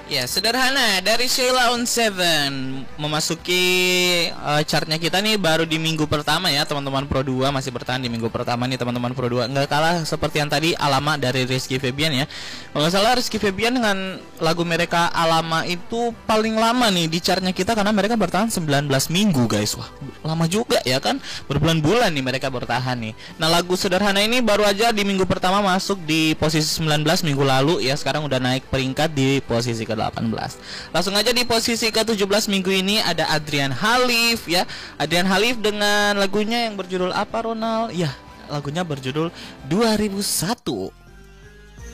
Ya, sederhana dari Sheila on Seven memasuki chartnya kita nih baru di minggu pertama ya, teman-teman Pro 2 masih bertahan di minggu pertama nih teman-teman Pro 2. Nggak kalah seperti yang tadi Alama dari Rizky Febian ya. Kalau nggak salah Rizky Febian dengan lagu mereka Alama itu paling lama nih di chartnya kita karena mereka bertahan 19 minggu guys. Wah, lama juga ya kan, berbulan-bulan nih mereka bertahan nih. Nah, lagu sederhana ini baru aja di minggu pertama masuk di posisi 19 minggu lalu ya, sekarang udah naik peringkat di posisi ke-18. Langsung aja di posisi ke-17 minggu ini ada Adrian Halif ya. Adrian Halif dengan lagunya yang berjudul apa, Ronald? Ya, lagunya berjudul 2001.